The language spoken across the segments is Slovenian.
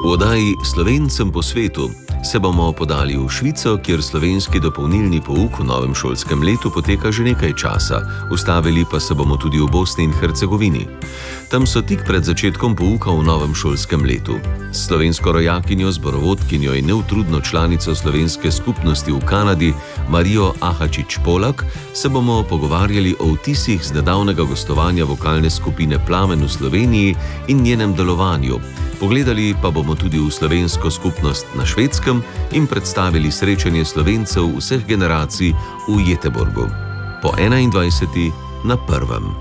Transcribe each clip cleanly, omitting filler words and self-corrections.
V oddaji Slovencem po svetu se bomo podali v Švico, kjer slovenski dopolnilni pouk v novem šolskem letu poteka že nekaj časa, ustavili pa se bomo tudi v Bosni in Hercegovini. Tam so tik pred začetkom pouka v novem šolskem letu. S slovensko rojakinjo, zborovodkinjo in neutrudno članico slovenske skupnosti v Kanadi, Marijo Ahačič-Polak, se bomo pogovarjali o vtisih z nedavnega gostovanja vokalne skupine Plamen v Sloveniji in njenem delovanju. Pogledali pa bomo tudi v slovensko skupnost na Švedskem in predstavili srečanje Slovencev vseh generacij v Göteborgu. Po 21. na prvem.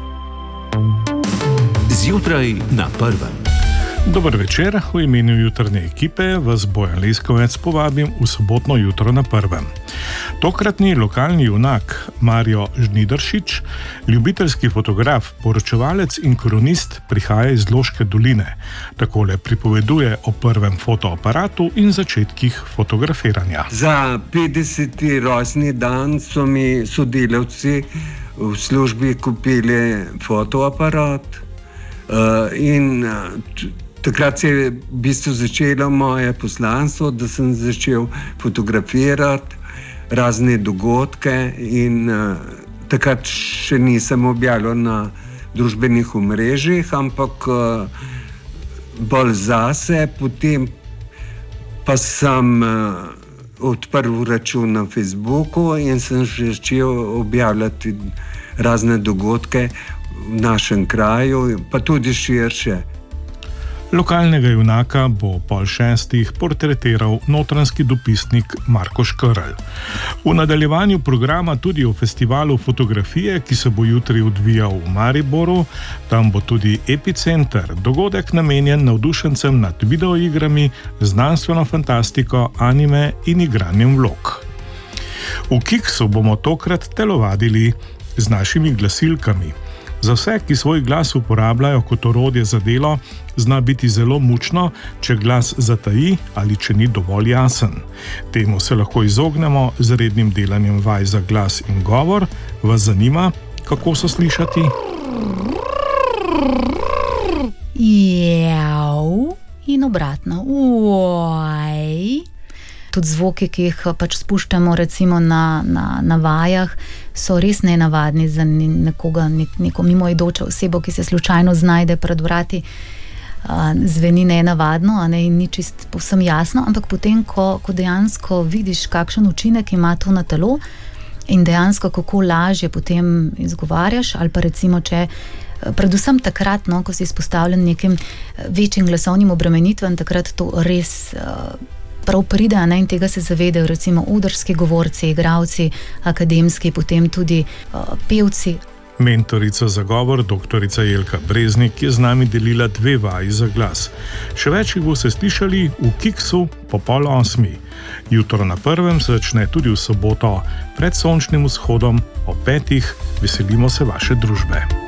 Zjutraj na prvem. Dober večer, v imenu jutrne ekipe vas Bojan Leskovec povabim v sobotno jutro na prvem. Tokratni lokalni junak Mario Žnidaršič, ljubiteljski fotograf, poročevalec in kronist, prihaja iz Loške doline. Takole pripoveduje o prvem fotoaparatu in začetkih fotografiranja. Za 50. rojstni dan so mi sodelavci v službi kupili fotoaparat in takrat se je v bistvu začelo moje poslanstvo, da sem začel fotografirati razne dogodke in takrat še nisem objavljal na družbenih omrežjih, ampak bolj zase, potem pa sem odprl račun na Facebooku in sem začel objavljati razne dogodke v našem kraju, pa tudi širše. Lokalnega junaka bo 5:30 portretiral notranjski dopisnik Marko Škrlj. V nadaljevanju programa tudi o festivalu fotografije, ki se bo jutri odvijal v Mariboru. Tam bo tudi epicenter, dogodek namenjen navdušencem nad videoigrami, znanstveno fantastiko, anime in igranjem vlog. V Kiksu bomo tokrat telovadili z našimi glasilkami. Za vse, ki svoj glas uporabljajo kot orodje za delo, zna biti zelo mučno, če glas zataji ali če ni dovolj jasen. Temu se lahko izognemo z rednim delanjem vaj za glas in govor. Vas zanima, kako so slišati? Jav in obratno. Uaj. Tudi zvoki, ki jih pač spuščamo recimo na vajah, so res nenavadni za nekoga, neko mimoidočo osebo, ki se slučajno znajde pred vrati. Zveni nenavadno, in ni čist povsem jasno, ampak potem, ko dejansko vidiš, kakšen učinek ima to na telo in dejansko kako lažje potem izgovarjaš, ali pa recimo, če predvsem takrat, ko si izpostavljen nekim večjim glasovnim obremenitvam, takrat to res prav pride, in tega se zavedajo recimo odrski govorci, igralci, akademski, potem tudi pevci. Mentorica za govor, doktorica Jelka Breznik, je z nami delila 2 vaji za glas. Še več jih boste slišali v Kiksu po 7:30. Jutro na prvem se začne tudi v soboto pred sončnim vzhodom ob 5:00. Veselimo se vaše družbe.